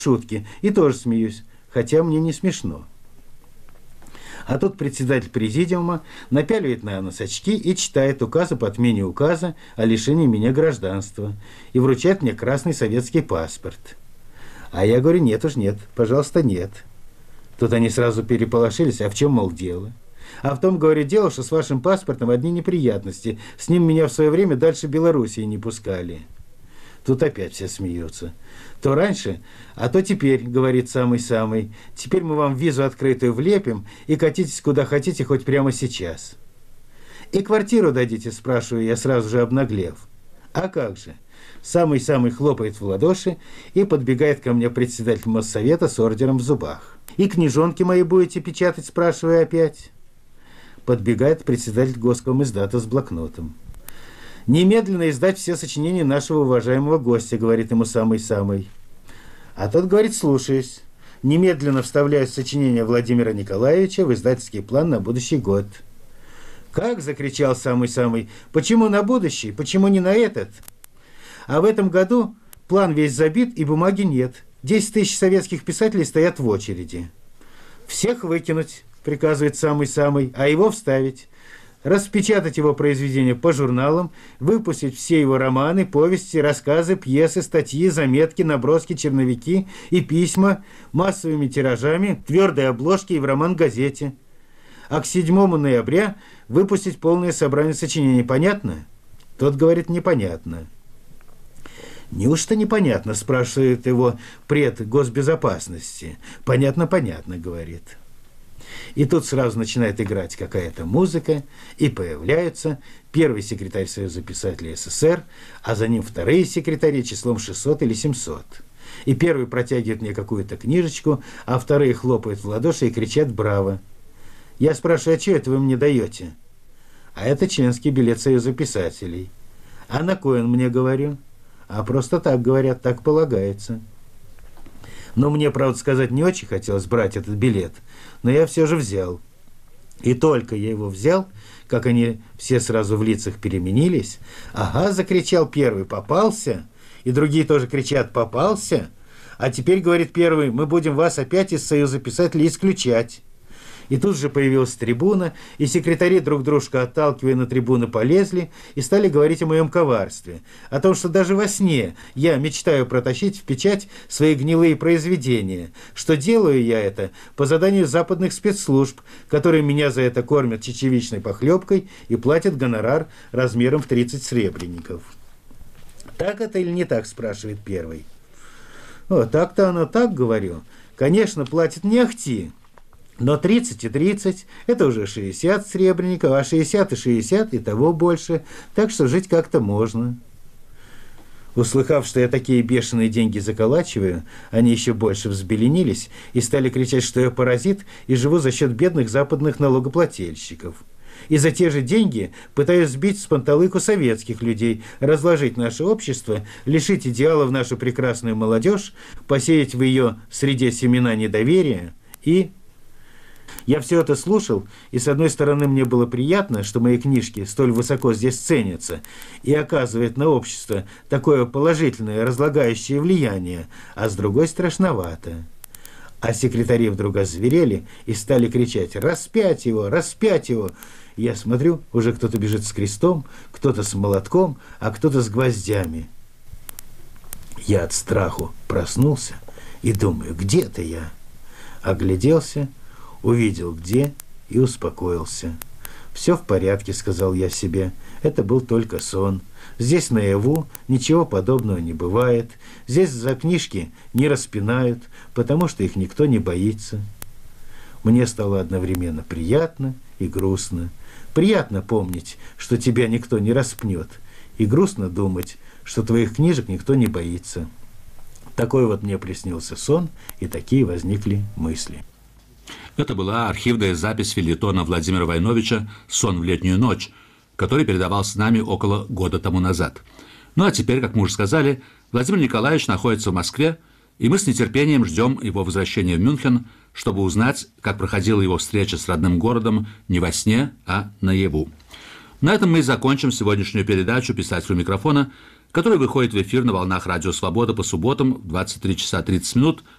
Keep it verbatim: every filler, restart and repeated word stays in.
шутки и тоже смеюсь, хотя мне не смешно. А тут председатель президиума напяливает на нос очки и читает указ об отмене указа о лишении меня гражданства и вручает мне красный советский паспорт. А я говорю, нет уж нет, пожалуйста, нет. Тут они сразу переполошились, а в чем, мол, дело? А в том, говорю, дело, что с вашим паспортом одни неприятности. С ним меня в свое время дальше Белоруссии не пускали. Тут опять все смеются. То раньше, а то теперь, говорит самый-самый. Теперь мы вам визу открытую влепим и катитесь куда хотите, хоть прямо сейчас. И квартиру дадите, спрашиваю я, сразу же обнаглев. А как же? Самый-самый хлопает в ладоши и подбегает ко мне председатель Моссовета с ордером в зубах. И книжонки мои будете печатать, спрашиваю опять. Подбегает председатель Госкомиздата с блокнотом. «Немедленно издать все сочинения нашего уважаемого гостя», говорит ему самый-самый. А тот говорит, слушаюсь. Немедленно вставляю сочинение Владимира Николаевича в издательский план на будущий год. «Как?» – закричал самый-самый. «Почему на будущий? Почему не на этот?» А в этом году план весь забит и бумаги нет. Десять тысяч советских писателей стоят в очереди. «Всех выкинуть», – приказывает самый-самый, а его вставить. Распечатать его произведения по журналам, выпустить все его романы, повести, рассказы, пьесы, статьи, заметки, наброски, черновики и письма массовыми тиражами, твердой обложки и в роман-газете. А к седьмому ноября выпустить полное собрание сочинений. Понятно? Тот говорит, непонятно. «Неужто непонятно?» – спрашивает его пред госбезопасности. «Понятно, понятно», – говорит. И тут сразу начинает играть какая-то музыка, и появляются первый секретарь Союза писателей СССР, а за ним вторые секретари числом шестьсот или семьсот. И первый протягивает мне какую-то книжечку, а вторые хлопают в ладоши и кричат «Браво!». Я спрашиваю, а что это вы мне даете? А это членский билет Союза писателей. А на кой он мне, говорю? А просто так говорят, так полагается. Но мне, правда сказать, не очень хотелось брать этот билет, но я все же взял. И только я его взял, как они все сразу в лицах переменились. «Ага», – закричал первый, – «попался». И другие тоже кричат «попался». А теперь, говорит первый, мы будем вас опять из Союза писателей исключать. И тут же появилась трибуна, и секретари друг дружка, отталкивая на трибуны, полезли и стали говорить о моем коварстве. О том, что даже во сне я мечтаю протащить в печать свои гнилые произведения, что делаю я это по заданию западных спецслужб, которые меня за это кормят чечевичной похлебкой и платят гонорар размером в тридцать сребреников. «Так это или не так?» – спрашивает первый. «О, так-то оно так, говорю. Конечно, платят не ахти. Но тридцать и тридцать – это уже шестьдесят сребреников, а шестьдесят и шестьдесят – и того больше, так что жить как-то можно». Услыхав, что я такие бешеные деньги заколачиваю, они еще больше взбеленились и стали кричать, что я паразит и живу за счет бедных западных налогоплательщиков. И за те же деньги пытаюсь сбить с панталыку советских людей, разложить наше общество, лишить идеалов нашу прекрасную молодежь, посеять в ее среде семена недоверия и... Я все это слушал, и с одной стороны мне было приятно, что мои книжки столь высоко здесь ценятся и оказывают на общество такое положительное разлагающее влияние, а с другой страшновато. А секретари вдруг озверели и стали кричать «Распять его! Распять его!». Я смотрю, уже кто-то бежит с крестом, кто-то с молотком, а кто-то с гвоздями. Я от страху проснулся и думаю, где-то я. Огляделся, увидел где и успокоился. «Все в порядке», — сказал я себе. «Это был только сон. Здесь наяву ничего подобного не бывает. Здесь за книжки не распинают, потому что их никто не боится». Мне стало одновременно приятно и грустно. Приятно помнить, что тебя никто не распнет, и грустно думать, что твоих книжек никто не боится. Такой вот мне приснился сон, и такие возникли мысли. Это была архивная запись фельетона Владимира Войновича «Сон в летнюю ночь», который передавался нами около года тому назад. Ну а теперь, как мы уже сказали, Владимир Николаевич находится в Москве, и мы с нетерпением ждем его возвращения в Мюнхен, чтобы узнать, как проходила его встреча с родным городом не во сне, а наяву. На этом мы и закончим сегодняшнюю передачу «Писателю микрофона», которая выходит в эфир на волнах Радио Свобода по субботам в двадцать три часа тридцать минут